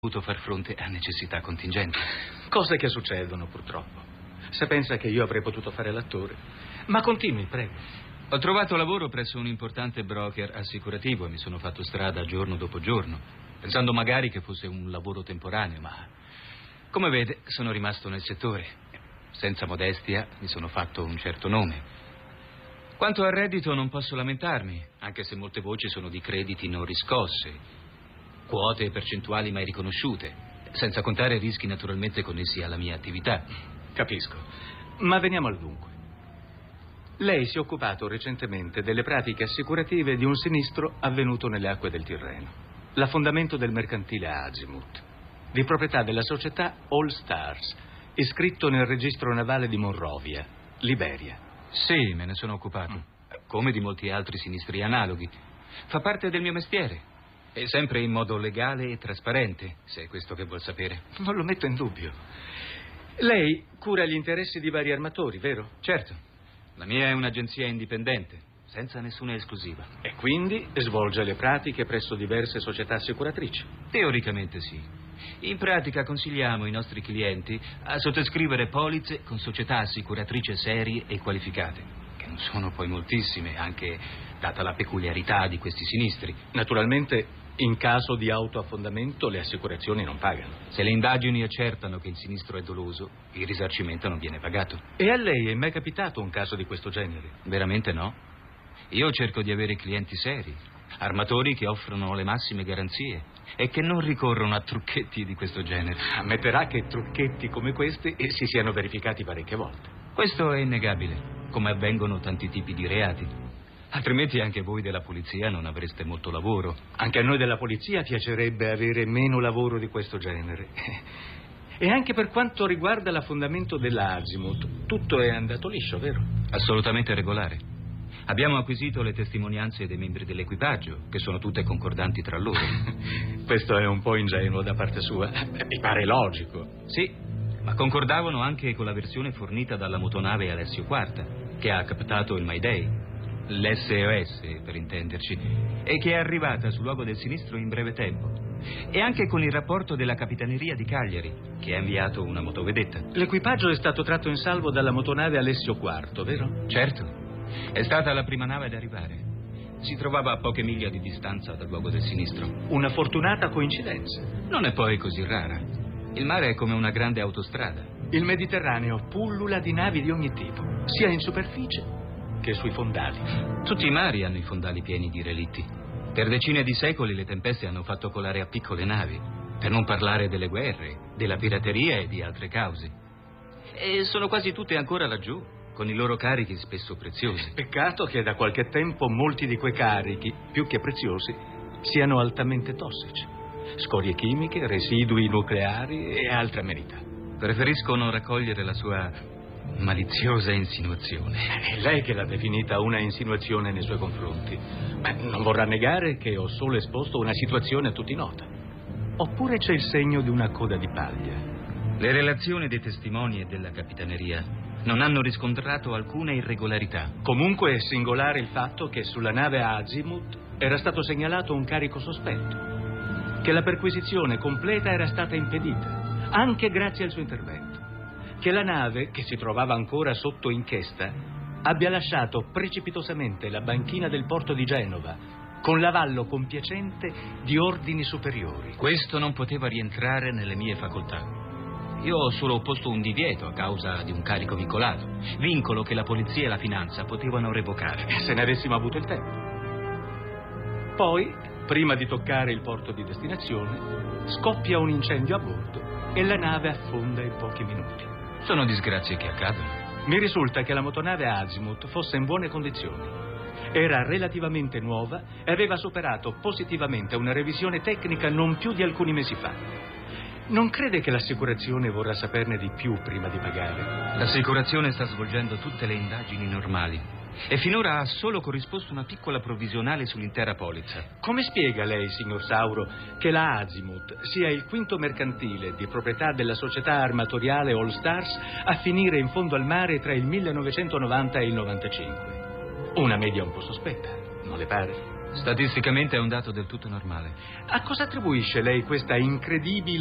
dovuto far fronte a necessità contingenti. Cose che succedono, purtroppo. Se pensa che io avrei potuto fare l'attore. Ma continui, prego. Ho trovato lavoro presso un importante broker assicurativo e mi sono fatto strada giorno dopo giorno, pensando magari che fosse un lavoro temporaneo, ma come vede sono rimasto nel settore. Senza modestia mi sono fatto un certo nome. Quanto al reddito non posso lamentarmi, anche se molte voci sono di crediti non riscossi, quote e percentuali mai riconosciute, senza contare rischi naturalmente connessi alla mia attività. Capisco. Ma veniamo al dunque. Lei si è occupato recentemente delle pratiche assicurative di un sinistro avvenuto nelle acque del Tirreno. L'affondamento del mercantile Azimut, di proprietà della società All Stars, iscritto nel registro navale di Monrovia, Liberia. Sì, me ne sono occupato, come di molti altri sinistri analoghi. Fa parte del mio mestiere, e sempre in modo legale e trasparente, se è questo che vuol sapere. Non lo metto in dubbio. Lei cura gli interessi di vari armatori, vero? Certo, la mia è un'agenzia indipendente, senza nessuna esclusiva. E quindi svolge le pratiche presso diverse società assicuratrici? Teoricamente sì. In pratica consigliamo i nostri clienti a sottoscrivere polizze con società assicuratrici serie e qualificate, che non sono poi moltissime, anche data la peculiarità di questi sinistri. Naturalmente, in caso di autoaffondamento, le assicurazioni non pagano. Se le indagini accertano che il sinistro è doloso, il risarcimento non viene pagato. E a lei è mai capitato un caso di questo genere? Veramente no. Io cerco di avere clienti seri, armatori che offrono le massime garanzie e che non ricorrono a trucchetti di questo genere. Ammetterà che trucchetti come questi si siano verificati parecchie volte. Questo è innegabile, come avvengono tanti tipi di reati. Altrimenti anche voi della polizia non avreste molto lavoro. Anche a noi della polizia piacerebbe avere meno lavoro di questo genere. E anche per quanto riguarda l'affondamento dell'Azimut, tutto è andato liscio, vero? Assolutamente regolare. Abbiamo acquisito le testimonianze dei membri dell'equipaggio, che sono tutte concordanti tra loro. Questo è un po' ingenuo da parte sua. Mi pare logico. Sì, ma concordavano anche con la versione fornita dalla motonave Alessio IV, che ha captato il Mayday, l'SOS per intenderci, e che è arrivata sul luogo del sinistro in breve tempo. E anche con il rapporto della Capitaneria di Cagliari, che ha inviato una motovedetta. L'equipaggio è stato tratto in salvo dalla motonave Alessio IV, vero? Certo. È stata la prima nave ad arrivare. Si trovava a poche miglia di distanza dal luogo del sinistro. Una fortunata coincidenza. Non è poi così rara. Il mare è come una grande autostrada. Il Mediterraneo pullula di navi di ogni tipo, sia in superficie che sui fondali. Tutti i mari hanno i fondali pieni di relitti. Per decine di secoli le tempeste hanno fatto colare a piccole navi, per non parlare delle guerre, della pirateria e di altre cause. E sono quasi tutte ancora laggiù, con i loro carichi spesso preziosi. Peccato che da qualche tempo molti di quei carichi, più che preziosi, siano altamente tossici. Scorie chimiche, residui nucleari e altre amenità. Preferisco non raccogliere la sua maliziosa insinuazione. È lei che l'ha definita una insinuazione nei suoi confronti. Ma non vorrà negare che ho solo esposto una situazione a tutti nota. Oppure c'è il segno di una coda di paglia? Le relazioni dei testimoni e della Capitaneria non hanno riscontrato alcuna irregolarità. Comunque è singolare il fatto che sulla nave Azimut era stato segnalato un carico sospetto, che la perquisizione completa era stata impedita, anche grazie al suo intervento, che la nave, che si trovava ancora sotto inchiesta, abbia lasciato precipitosamente la banchina del porto di Genova, con l'avallo compiacente di ordini superiori. Questo non poteva rientrare nelle mie facoltà. Io ho solo opposto un divieto a causa di un carico vincolato, vincolo che la polizia e la finanza potevano revocare. Se ne avessimo avuto il tempo. Poi, prima di toccare il porto di destinazione, scoppia un incendio a bordo e la nave affonda in pochi minuti. Sono disgrazie che accadono. Mi risulta che la motonave Azimut fosse in buone condizioni. Era relativamente nuova e aveva superato positivamente una revisione tecnica non più di alcuni mesi fa. Non crede che l'assicurazione vorrà saperne di più prima di pagare? L'assicurazione sta svolgendo tutte le indagini normali e finora ha solo corrisposto una piccola provvisionale sull'intera polizza. Come spiega lei, signor Sauro, che la Azimut sia il quinto mercantile di proprietà della società armatoriale All Stars a finire in fondo al mare tra il 1990 e il 95? Una media un po' sospetta, non le pare? Statisticamente è un dato del tutto normale. A cosa attribuisce lei questa incredibile